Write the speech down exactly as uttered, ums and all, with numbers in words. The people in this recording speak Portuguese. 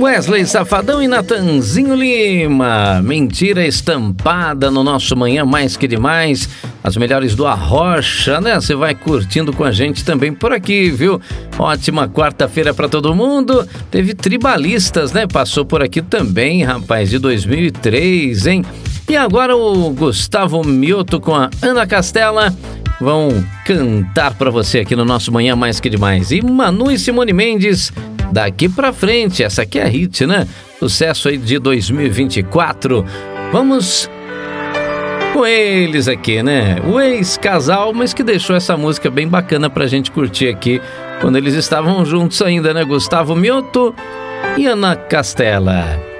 Wesley Safadão e Natanzinho Lima. Mentira estampada no nosso Manhã Mais Que Demais. As melhores do Arrocha, né? Você vai curtindo com a gente também por aqui, viu? Ótima quarta-feira pra todo mundo. Teve Tribalistas, né? Passou por aqui também, rapaz, de dois mil e três, hein? E agora o Gustavo Mioto com a Ana Castela vão cantar pra você aqui no nosso Manhã Mais Que Demais. E Manu e Simone Mendes, Daqui Pra Frente. Essa aqui é hit, né? Sucesso aí de dois mil e vinte e quatro. Vamos com eles aqui, né? O ex-casal, mas que deixou essa música bem bacana pra gente curtir aqui quando eles estavam juntos ainda, né? Gustavo Mioto e Ana Castela.